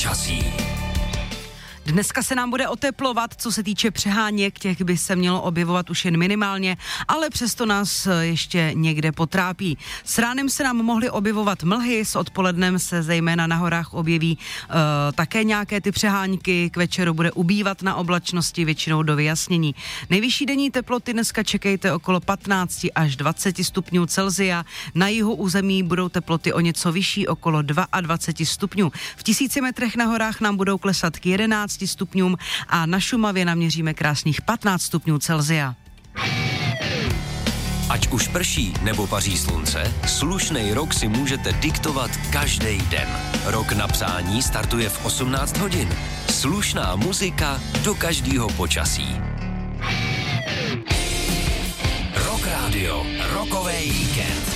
počasí. Dneska se nám bude oteplovat, co se týče přeháněk, těch by se mělo objevovat už jen minimálně, ale přesto nás ještě někde potrápí. S ránem se nám mohly objevovat mlhy, s odpolednem se zejména na horách objeví také nějaké ty přehánky, k večeru bude ubývat na oblačnosti, většinou do vyjasnění. Nejvyšší denní teploty dneska čekejte okolo 15 až 20 stupňů Celsia, na jihu území budou teploty o něco vyšší, okolo 22 stupňů. V 1000 metrech na horách nám budou klesat k 11 stupňům a na Šumavě naměříme krásných 15 stupňů Celsia. Ať už prší nebo paří slunce, slušnej rok si můžete diktovat každý den. Rok na přání startuje v 18 hodin. Slušná muzika do každého počasí. Rock Radio, rokový víkend.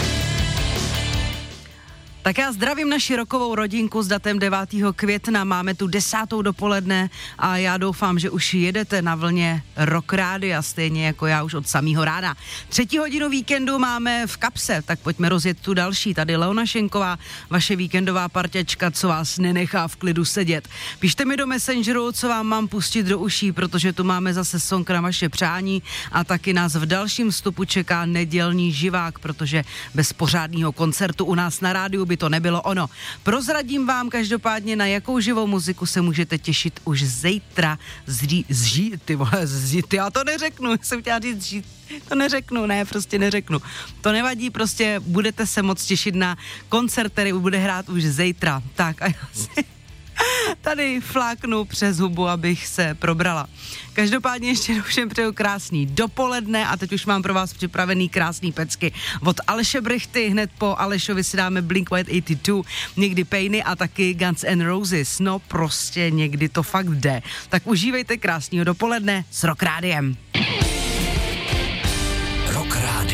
Tak já zdravím naši rokovou rodinku s datem 9. května, máme tu 10. dopoledne a já doufám, že už jedete na vlně Rock Rádia, stejně jako já už od samého rána. 3. hodinu víkendu máme v kapse, tak pojďme rozjet tu další. Tady Leona Šenková, vaše víkendová parťačka, co vás nenechá v klidu sedět. Píšte mi do Messengeru, co vám mám pustit do uší, protože tu máme zase song na vaše přání a taky nás v dalším vstupu čeká nedělní živák, protože bez pořádného koncertu u nás na rádiu by to nebylo ono. Prozradím vám každopádně, na jakou živou muziku se můžete těšit už zítra já to neřeknu, jsem chtěla říct to neřeknu, prostě neřeknu. To nevadí, prostě budete se moc těšit na koncert, který bude hrát už zítra. Tak a já si tady fláknu přes hubu, abych se probrala. Každopádně ještě všem přeju krásný dopoledne a teď už mám pro vás připravený krásný pecky od Aleše Brychty. Hned po Alešovi si dáme Blink-182, někdy Payny a taky Guns N' Roses. No prostě někdy to fakt jde. Tak užívejte krásného dopoledne s Rock Rádiem.